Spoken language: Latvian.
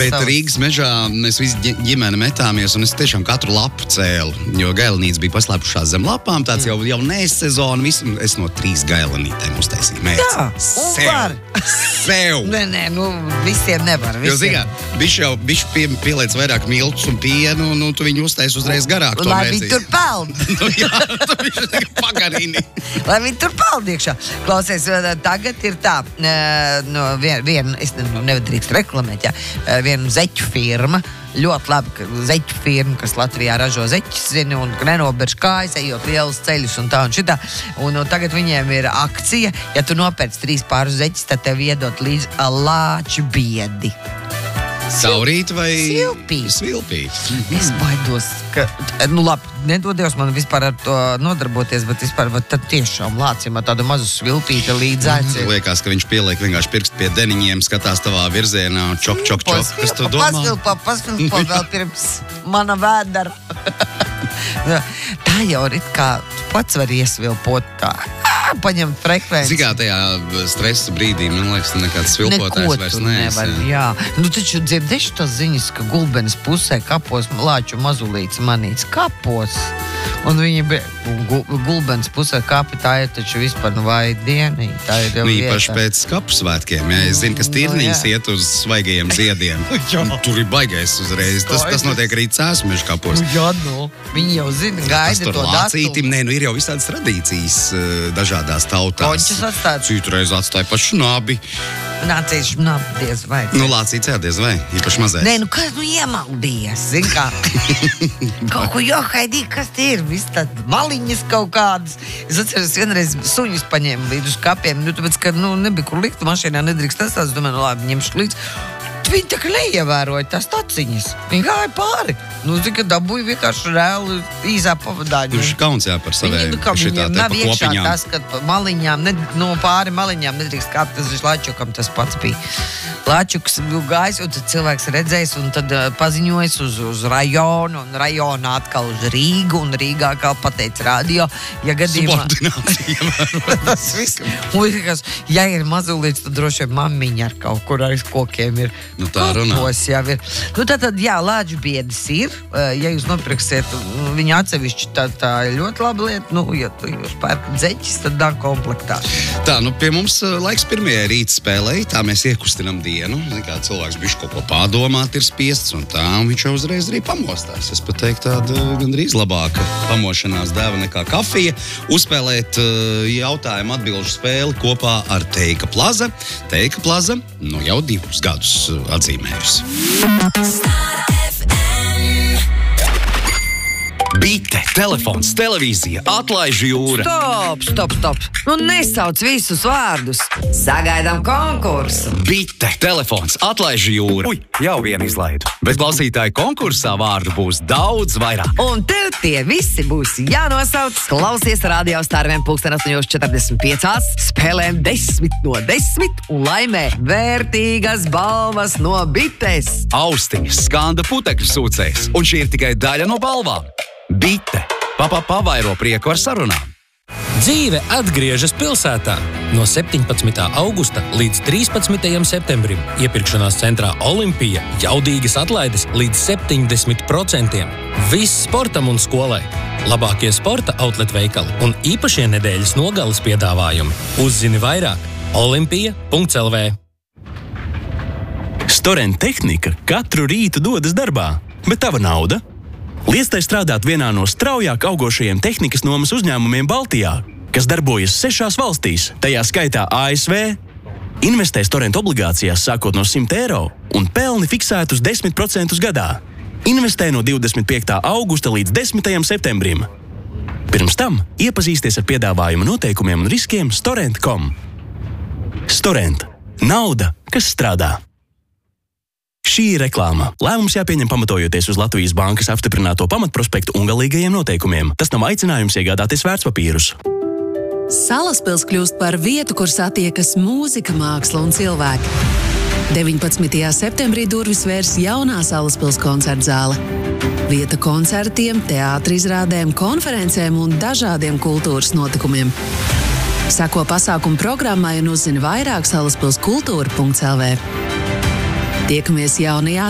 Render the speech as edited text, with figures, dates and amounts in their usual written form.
Bet Rīgas mežā mēs visi ģimene metāmies, un es tiešām katru lapu cēlu, jo gailenītes bija paslēpušās zem lapām, tāds jau sezona, visu, es no 3 gailenītēm uztaisīju mērķis. Jā, un Sev! Nē, visiem nevar. Jo, zināmā, bišķi pieliec vairāk miltus un pienu, un tu viņu uztais uzreiz garāk. Lai viņi tur peld. Jā, tu viņš pagarini. Lai viņi tur peld iekšā. Klausies, tagad ir tā, es nevadrīkst reklamēt, viena zeķu firma, ļoti labi zeķu firma, kas Latvijā ražo zeķus, zini, un nenoberš kājas, ejot lielus ceļus un tā un šitā. Un tagad viņiem ir akcija, ja tu nopērc 3 pārus zeķus, tad tev iedot līdz lāču biedi. Saurīt vai svilpīt? Es baidos, ka, labi, nedodies man vispār ar to nodarboties, bet vispār tad tiešām lācim ar tādu mazu svilpīti līdz aici. Liekas, ka viņš pieliek vienkārši pirkstu pie deniņiem, skatās tavā virzienā, čok. Kas tu domā? Pasvilpo vēl pirms mana vēdara. Tā jau ir kā pats var iesvilpot tā. Paņem frekvenci. Cik kā tajā stresa brīdī, man liekas, nekāds svilpotājs vairs nevar. Jā. Taču dzirdēšu tās ziņas, ka Gulbenes pusē kapos lāču mazulīts manīts kapos. Un viņi Gulbenes pusē kapi, tā ir taču vispār vai dienī. Tā ir jau īpaši pēc kapu svētkiem. Ja es zinu, ka stirniņas iet uz svaigajiem ziediem. Tur ir baigais uzreiz. Tas notiek arī Cēsmeža kapos. Viņi jau zina, gaida to datumu. Ir jau visādas tradīcijas dažādās tautās. Končus atstāja. Citreiz atstāja pašu nabi. Nācīšu nabi diez vai. Lācīts diez vai, īpaši mazais. Nē, kas iemaldies, zin kā. Kaut ko johaidī, kas tie ir, viss tād maliņas kaut kādas. Es atceros, vienreiz suņus paņēmu līdz uz kapiem, tāpēc, ka nebija kur likt, mašīnā nedrīkst tas, es domāju, labi, ņemšu līdz. Viņi tā kā neievēroja tās taciņas. Viņi gāja pāri. Zika dabūja vienkārši reāli īsā pavadāņu. Viņš kauns par savējiem. Viņiem nav iekšā tas, ka maliņām, pāri maliņām nedrīkst kāpt, tas viņš Lāčukam tas pats bija. Lāčuks gājis, un tad cilvēks redzējis, un tad paziņojis uz rajonu, un rajonā atkal uz Rīgu, un Rīgā kā pateica radio, ja gadījumā... Subordinācija. Tas viss. Un, ja ir mazulīts, tad droši vien mammiņa ar kaut kur aiz kokiem ir. Tā runā. Jau ir. Tātad, lāču biedis ir. Ja jūs nopirksiet viņu atsevišķi, tā ir ļoti laba lieta. Ja jūs pērkat zeķis, tad tā komplektā. Tā, pie mums laiks pirmajai rīta spēlei. Tā mēs iekustinam dienu. Kā cilvēks bišķi kaut ko pārdomāt ir spiests, un tā, un viņš jau uzreiz arī pamostās. Es pat teiktu tāda gandrīz labāka pamošanās deva nekā kafija. Uzspēlēt jautājumu atbilžu spēli kopā ar Teika Plaza. Teika Plaza jau 2 gadus atzīmējusi. Bite, telefons, televīzija, atlaiž jūra. Stop. Nesauc visus vārdus. Sagaidām konkursu. Bite, telefons, atlaiž jūra. Jau vienu izlaidu. Bet klausītāju konkursā vārdu būs daudz vairāk. Un tev tie visi būs jānosauc. Klausies Radio Star 8:45. Spēlēm 10 no 10 un laimē vērtīgas balvas no bites. Austiņas, skanda putekļu sūcējs. Un šī ir tikai daļa no balvām. Bite. Pavairo prieku ar sarunām. Dzīve atgriežas pilsētā. No 17. augusta līdz 13. septembrim iepirkšanās centrā Olimpija jaudīgas atlaides līdz 70%. Viss sportam un skolai. Labākie sporta outlet veikali un īpašie nedēļas nogales piedāvājumi. Uzzini vairāk olimpija.lv. Storent tehnika katru rītu dodas darbā, bet tava nauda? Liec tai strādāt vienā no straujāk augošajiem tehnikas nomas uzņēmumiem Baltijā, kas darbojas 6 valstīs, tajā skaitā ASV. Investē Storent obligācijās sākot no 100 eiro un pelni fiksētus 10% gadā. Investē no 25. augusta līdz 10. septembrim. Pirms tam iepazīsties ar piedāvājuma noteikumiem un riskiem Storent.com. Storent. Nauda, kas strādā. Šī ir reklāma. Lēmums jāpieņem pamatojoties uz Latvijas bankas apstiprināto pamatprospektu un galīgajiem noteikumiem. Tas nav aicinājums iegādāties vērtspapīrus. Salaspils kļūst par vietu, kur satiekas mūzika, māksla un cilvēki. 19. septembrī durvis vērs jaunā Salaspils koncertzāle. Vieta koncertiem, teātra izrādēm, konferencēm un dažādiem kultūras notikumiem. Seko pasākumu programmai un uzzini vairāk salaspilskultūra.lv. Tiekamies jaunajā